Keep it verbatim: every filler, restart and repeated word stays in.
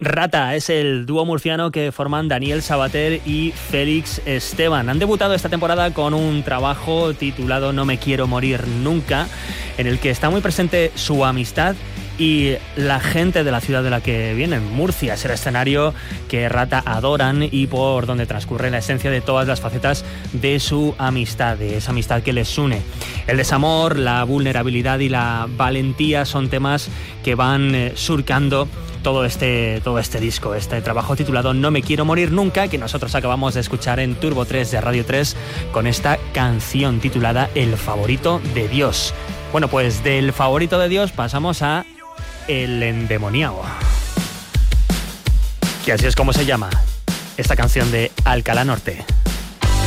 Rata es el dúo murciano que forman Daniel Sabater y Félix Esteban. Han debutado esta temporada con un trabajo titulado No me quiero morir nunca, en el que está muy presente su amistad y la gente de la ciudad de la que vienen. Murcia es el escenario que Rata adoran y por donde transcurre la esencia de todas las facetas de su amistad, de esa amistad que les une. El desamor, la vulnerabilidad y la valentía son temas que van eh, surcando todo este, todo este disco, este trabajo titulado No me quiero morir nunca, que nosotros acabamos de escuchar en Turbo tres de Radio tres con esta canción titulada El favorito de Dios. Bueno, pues del favorito de Dios pasamos a El endemoniado, que así es como se llama esta canción de Alcalá Norte.